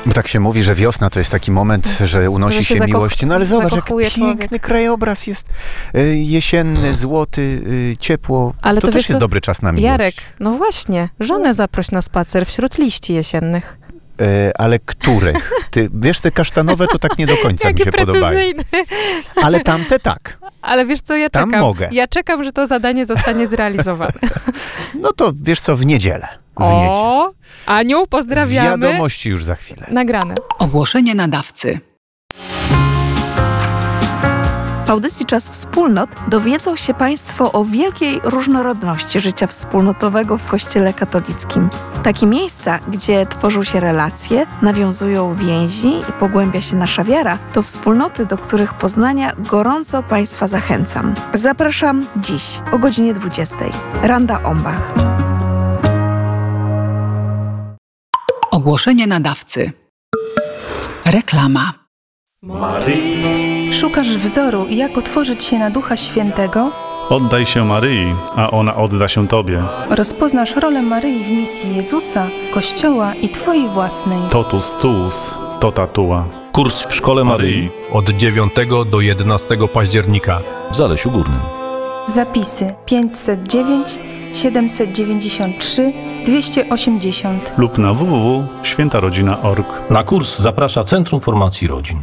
Bo tak się mówi, że wiosna to jest taki moment, że unosi się miłość. No ale zobacz, jak piękny krajobraz jest jesienny, złoty, ciepło. Ale to też jest dobry czas na miłość. Jarek, no właśnie, żonę zaproś na spacer wśród liści jesiennych. Ale których? Ty, wiesz, te kasztanowe to tak nie do końca mi się podobają. Ale tamte tak. Ale wiesz co, ja czekam. Tam mogę. Ja czekam, że to zadanie zostanie zrealizowane. No to wiesz co, w niedzielę. O, Aniu, pozdrawiamy. Wiadomości już za chwilę. Nagrane. Ogłoszenie nadawcy. W audycji Czas Wspólnot dowiedzą się Państwo o wielkiej różnorodności życia wspólnotowego w Kościele katolickim. Takie miejsca, gdzie tworzą się relacje, nawiązują więzi i pogłębia się nasza wiara, to wspólnoty, do których poznania gorąco Państwa zachęcam. Zapraszam dziś o godzinie 20. Randa Ombach. Ogłoszenie nadawcy. Reklama. Szukasz wzoru, jak otworzyć się na Ducha Świętego? Oddaj się Maryi, a ona odda się Tobie. Rozpoznasz rolę Maryi w misji Jezusa, Kościoła i Twojej własnej. Totus tuus, tota tua. Kurs w Szkole Maryi od 9 do 11 października w Zalesiu Górnym. Zapisy 509 793 280 lub na www.świętarodzina.org. Na kurs zaprasza Centrum Formacji Rodzin.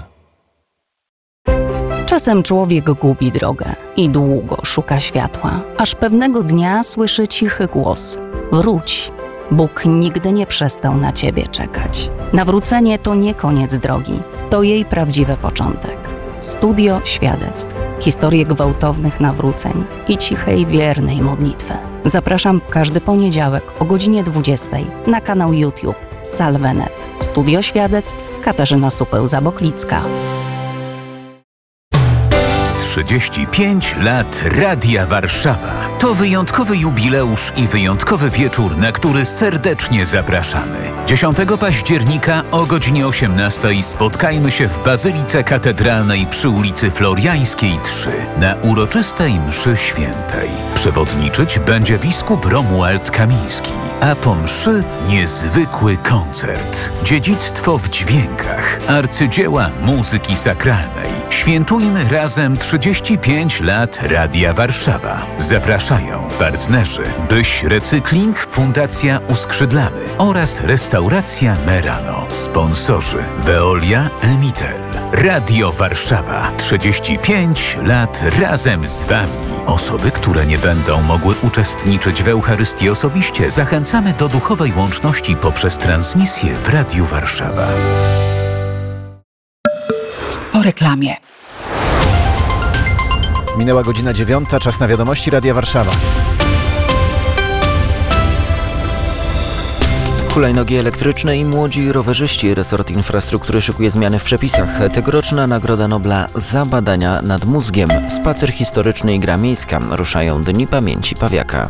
Czasem człowiek gubi drogę i długo szuka światła, aż pewnego dnia słyszy cichy głos: wróć, Bóg nigdy nie przestał na ciebie czekać. Nawrócenie to nie koniec drogi, to jej prawdziwy początek. Studio świadectw, historie gwałtownych nawróceń i cichej, wiernej modlitwy. Zapraszam w każdy poniedziałek o godzinie 20 na kanał YouTube Salvenet. Studio świadectw Katarzyna Supeł-Zaboklicka. 35 lat Radia Warszawa. To wyjątkowy jubileusz i wyjątkowy wieczór, na który serdecznie zapraszamy. 10 października o godzinie 18 spotkajmy się w Bazylice Katedralnej przy ulicy Floriańskiej 3 na uroczystej mszy świętej. Przewodniczyć będzie biskup Romuald Kamiński, a po mszy niezwykły koncert. Dziedzictwo w dźwiękach, arcydzieła muzyki sakralnej. Świętujmy razem 35 lat Radia Warszawa. Zapraszają partnerzy Byś Recykling, Fundacja Uskrzydlamy oraz Restauracja Merano. Sponsorzy Veolia, Emitel. Radio Warszawa. 35 lat razem z Wami. Osoby, które nie będą mogły uczestniczyć w Eucharystii osobiście, zachęcamy do duchowej łączności poprzez transmisję w Radiu Warszawa. Po reklamie. Minęła godzina 9, czas na wiadomości Radia Warszawa. Hulajnogi elektryczne i młodzi rowerzyści. Resort Infrastruktury szykuje zmiany w przepisach. Tegoroczna Nagroda Nobla za badania nad mózgiem. Spacer historyczny i gra miejska. Ruszają Dni Pamięci Pawiaka.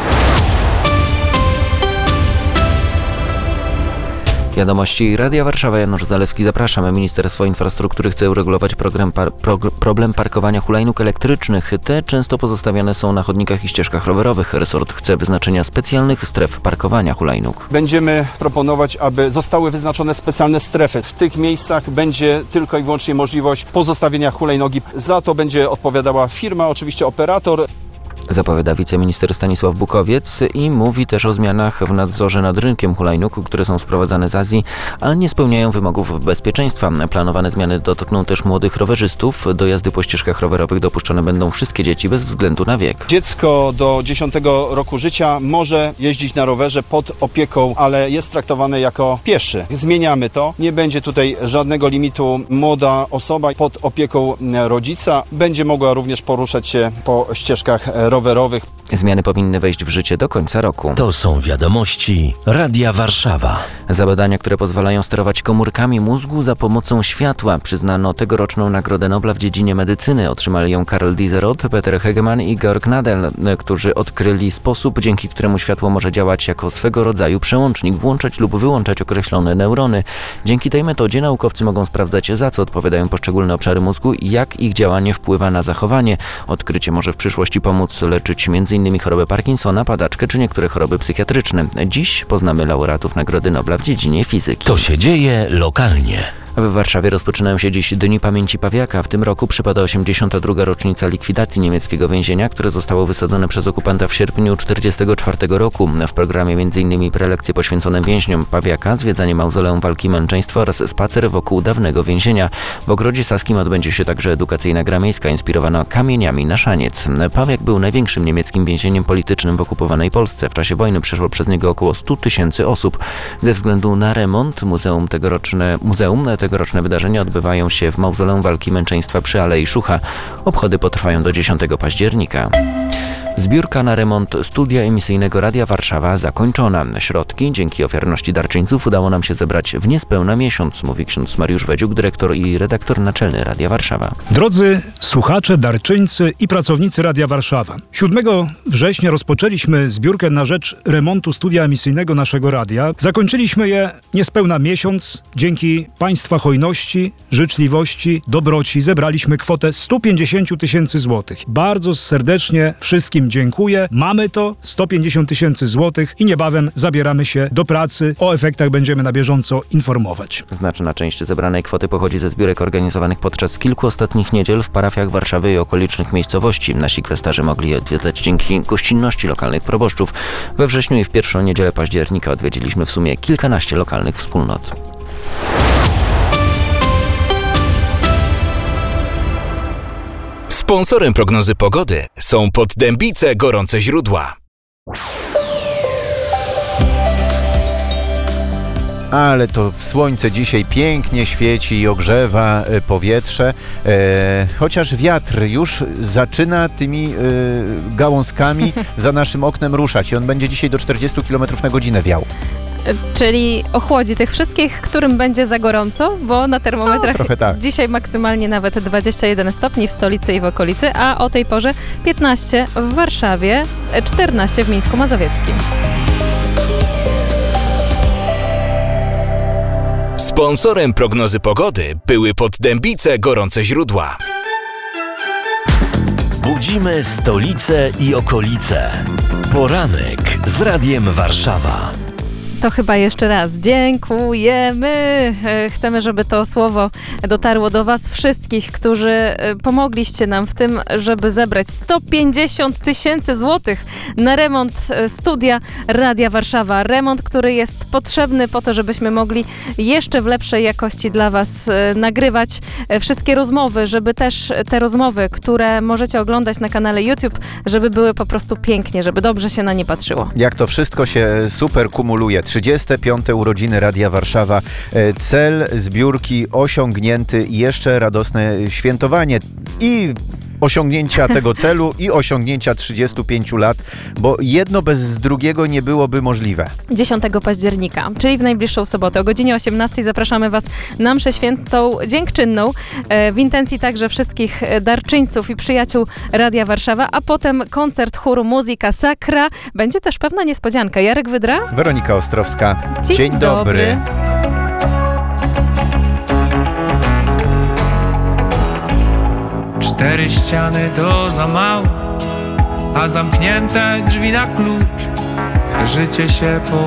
Wiadomości Radia Warszawa, Janusz Zalewski, zapraszamy. Ministerstwo Infrastruktury chce uregulować problem parkowania hulajnóg elektrycznych. Te często pozostawiane są na chodnikach i ścieżkach rowerowych. Resort chce wyznaczenia specjalnych stref parkowania hulajnóg. Będziemy proponować, aby zostały wyznaczone specjalne strefy. W tych miejscach będzie tylko i wyłącznie możliwość pozostawienia hulajnogi. Za to będzie odpowiadała firma, oczywiście operator. Zapowiada wiceminister Stanisław Bukowiec i mówi też o zmianach w nadzorze nad rynkiem hulajnóg, które są sprowadzane z Azji, a nie spełniają wymogów bezpieczeństwa. Planowane zmiany dotkną też młodych rowerzystów. Do jazdy po ścieżkach rowerowych dopuszczone będą wszystkie dzieci bez względu na wiek. Dziecko do 10 roku życia może jeździć na rowerze pod opieką, ale jest traktowane jako pieszy. Zmieniamy to. Nie będzie tutaj żadnego limitu. Młoda osoba pod opieką rodzica będzie mogła również poruszać się po ścieżkach rowerowych. Zmiany powinny wejść w życie do końca roku. To są wiadomości Radia Warszawa. Za badania, które pozwalają sterować komórkami mózgu za pomocą światła, przyznano tegoroczną Nagrodę Nobla w dziedzinie medycyny. Otrzymali ją Karl Dieserot, Peter Hegemann i Georg Nadel, którzy odkryli sposób, dzięki któremu światło może działać jako swego rodzaju przełącznik, włączać lub wyłączać określone neurony. Dzięki tej metodzie naukowcy mogą sprawdzać, za co odpowiadają poszczególne obszary mózgu i jak ich działanie wpływa na zachowanie. Odkrycie może w przyszłości pomóc leczyć m.in. chorobę Parkinsona, padaczkę czy niektóre choroby psychiatryczne. Dziś poznamy laureatów Nagrody Nobla w dziedzinie fizyki. To się dzieje lokalnie. W Warszawie rozpoczynają się dziś Dni Pamięci Pawiaka. W tym roku przypada 82. rocznica likwidacji niemieckiego więzienia, które zostało wysadzone przez okupanta w sierpniu 1944 roku. W programie m.in. prelekcje poświęcone więźniom Pawiaka, zwiedzanie mauzoleum walki i męczeństwa oraz spacer wokół dawnego więzienia. W Ogrodzie Saskim odbędzie się także edukacyjna gra miejska inspirowana kamieniami na szaniec. Pawiak był największym niemieckim więzieniem politycznym w okupowanej Polsce. W czasie wojny przeszło przez niego około 100 000 osób. Ze względu na remont tegoroczne wydarzenia odbywają się w Mauzoleum Walki i Męczeństwa przy Alei Szucha. Obchody potrwają do 10 października. Zbiórka na remont studia emisyjnego Radia Warszawa zakończona. Środki dzięki ofiarności darczyńców udało nam się zebrać w niespełna miesiąc, mówi ksiądz Mariusz Wedziuk, dyrektor i redaktor naczelny Radia Warszawa. Drodzy słuchacze, darczyńcy i pracownicy Radia Warszawa. 7 września rozpoczęliśmy zbiórkę na rzecz remontu studia emisyjnego naszego radia. Zakończyliśmy je niespełna miesiąc. Dzięki Państwa hojności, życzliwości, dobroci zebraliśmy kwotę 150 000 złotych. Bardzo serdecznie wszystkim dziękuję. Mamy to 150 000 złotych i niebawem zabieramy się do pracy. O efektach będziemy na bieżąco informować. Znaczna część zebranej kwoty pochodzi ze zbiórek organizowanych podczas kilku ostatnich niedziel w parafiach Warszawy i okolicznych miejscowości. Nasi kwestarze mogli je odwiedzać dzięki gościnności lokalnych proboszczów. We wrześniu i w pierwszą niedzielę października odwiedziliśmy w sumie kilkanaście lokalnych wspólnot. Sponsorem prognozy pogody są Poddębice Gorące Źródła. Ale to słońce dzisiaj pięknie świeci i ogrzewa powietrze, chociaż wiatr już zaczyna tymi gałązkami za naszym oknem ruszać i on będzie dzisiaj do 40 km na godzinę wiał. Czyli ochłodzi tych wszystkich, którym będzie za gorąco, bo na termometrach tak. Dzisiaj maksymalnie nawet 21 stopni w stolicy i w okolicy, a o tej porze 15 w Warszawie, 14 w Mińsku Mazowieckim. Sponsorem prognozy pogody były Poddębice Gorące Źródła. Budzimy stolicę i okolice. Poranek z Radiem Warszawa. To chyba jeszcze raz dziękujemy. Chcemy, żeby to słowo dotarło do Was wszystkich, którzy pomogliście nam w tym, żeby zebrać 150 000 złotych na remont studia Radia Warszawa. Remont, który jest potrzebny po to, żebyśmy mogli jeszcze w lepszej jakości dla Was nagrywać wszystkie rozmowy, żeby też te rozmowy, które możecie oglądać na kanale YouTube, żeby były po prostu pięknie, żeby dobrze się na nie patrzyło. Jak to wszystko się super kumuluje. 35. urodziny Radia Warszawa. Cel zbiórki osiągnięty i jeszcze radosne świętowanie i osiągnięcia tego celu i osiągnięcia 35 lat, bo jedno bez drugiego nie byłoby możliwe. 10 października, czyli w najbliższą sobotę o godzinie 18 zapraszamy Was na mszę świętą dziękczynną w intencji także wszystkich darczyńców i przyjaciół Radia Warszawa, a potem koncert chóru Muzyka Sacra. Będzie też pewna niespodzianka. Jarek Wydra? Weronika Ostrowska. Dzień dobry. Cztery ściany to za mało, a zamknięte drzwi na klucz. Życie się po